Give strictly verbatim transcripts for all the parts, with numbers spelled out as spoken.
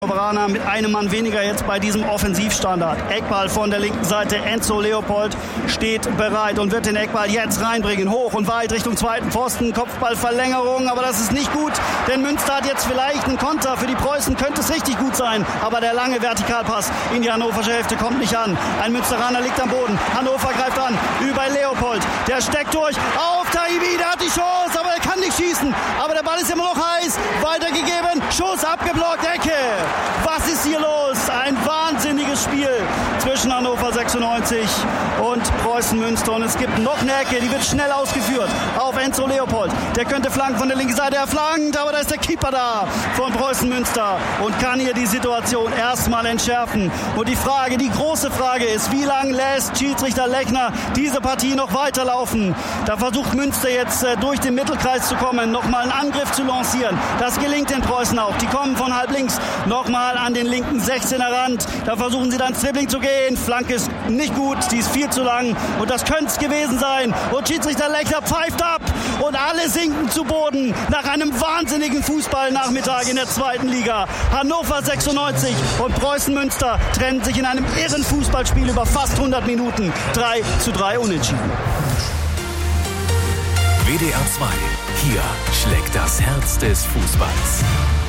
Hannoveraner mit einem Mann weniger jetzt bei diesem Offensivstandard. Eckball von der linken Seite. Enzo Leopold steht bereit und wird den Eckball jetzt reinbringen. Hoch und weit Richtung zweiten Pfosten. Kopfballverlängerung, aber das ist nicht gut, denn Münster hat jetzt vielleicht einen Konter. Für die Preußen könnte es richtig gut sein, aber der lange Vertikalpass in die hannoversche Hälfte kommt nicht an. Ein Münsteraner liegt am Boden. Hannover greift an über Leopold. Der steckt durch auf Taibbi. Der hat die Chance, aber er kann nicht schießen. Aber der Ball ist immer noch heiß. Weitergegeben. Schuss abgeblockt. Ecke. Was ist hier los? Ein wahnsinniges Spiel zwischen Hannover sechsundneunzig und Preußen Münster. Und es gibt noch eine Ecke, die wird schnell ausgeführt auf Enzo Leopold. Der könnte flanken von der linken Seite. Er flankt, aber da ist der Keeper da von Preußen Münster und kann hier die Situation erstmal entschärfen. Und die Frage, die große Frage ist, wie lange lässt Schiedsrichter Lechner diese Partie noch weiterlaufen? Da versucht Münster jetzt äh, durch den Mittelkreis zu kommen, nochmal einen Angriff zu lancieren. Das gelingt den Preußen auch. Die kommen von halb links nochmal an den linken sechzehner Rand. Da versuchen sie dann ins Dribbling zu gehen. Flanke ist nicht gut, die ist viel zu lang. Und das könnte es gewesen sein. Und Schiedsrichter Lechner pfeift ab. Und alle sinken zu Boden nach einem wahnsinnigen Fußballnachmittag in der zweiten Liga. Hannover sechsundneunzig und Preußen Münster trennen sich in einem irren Fußballspiel über fast hundert Minuten. drei zu drei unentschieden. W D R zwei. Hier schlägt das Herz des Fußballs.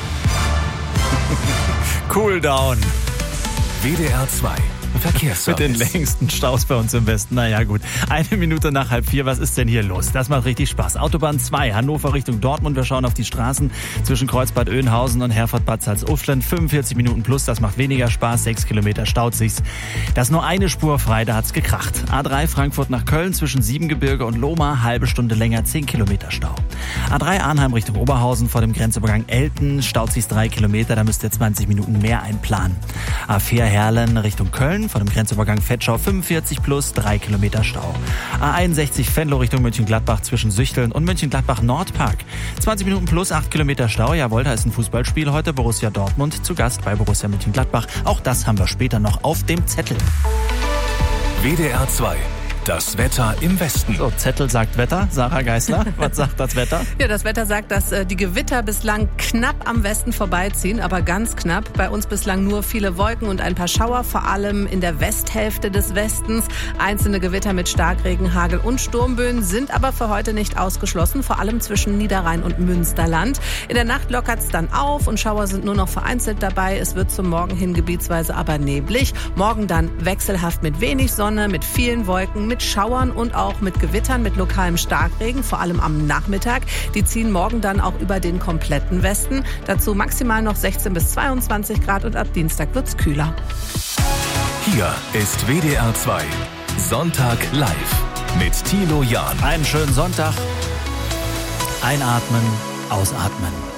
Cool down. W D R zwei. Verkehrsservice. Mit den längsten Staus bei uns im Westen. Naja gut, eine Minute nach halb vier. Was ist denn hier los? Das macht richtig Spaß. Autobahn zwei, Hannover Richtung Dortmund. Wir schauen auf die Straßen zwischen Kreuzbad Oeynhausen und Herford-Bad Salzuflen. fünfundvierzig Minuten plus, das macht weniger Spaß. Sechs Kilometer staut sich's. Da ist nur eine Spur frei, da hat's gekracht. A drei Frankfurt nach Köln zwischen Siebengebirge und Lohmar. Halbe Stunde länger, zehn Kilometer Stau. A drei Arnheim Richtung Oberhausen vor dem Grenzübergang Elten. Staut sich's drei Kilometer, da müsst ihr zwanzig Minuten mehr einplanen. A vier Herlen Richtung Köln vor dem Grenzübergang Vetschau fünfundvierzig plus, drei Kilometer Stau. A einundsechzig Venlo Richtung Mönchengladbach zwischen Süchteln und Mönchengladbach Nordpark. zwanzig Minuten plus, acht Kilometer Stau. Jawohl, da ist ein Fußballspiel heute. Borussia Dortmund zu Gast bei Borussia Mönchengladbach. Auch das haben wir später noch auf dem Zettel. W D R zwei. Das Wetter im Westen. So, Zettel sagt Wetter. Sarah Geisler, was sagt das Wetter? Ja, das Wetter sagt, dass äh, die Gewitter bislang knapp am Westen vorbeiziehen, aber ganz knapp. Bei uns bislang nur viele Wolken und ein paar Schauer, vor allem in der Westhälfte des Westens. Einzelne Gewitter mit Starkregen, Hagel und Sturmböen sind aber für heute nicht ausgeschlossen, vor allem zwischen Niederrhein und Münsterland. In der Nacht lockert es dann auf und Schauer sind nur noch vereinzelt dabei. Es wird zum Morgen hin gebietsweise aber neblig. Morgen dann wechselhaft mit wenig Sonne, mit vielen Wolken, mit Schauern und auch mit Gewittern, mit lokalem Starkregen, vor allem am Nachmittag. Die ziehen morgen dann auch über den kompletten Westen. Dazu maximal noch sechzehn bis zweiundzwanzig Grad und ab Dienstag wird's kühler. Hier ist W D R zwei. Sonntag live mit Thilo Jahn. Einen schönen Sonntag. Einatmen, ausatmen.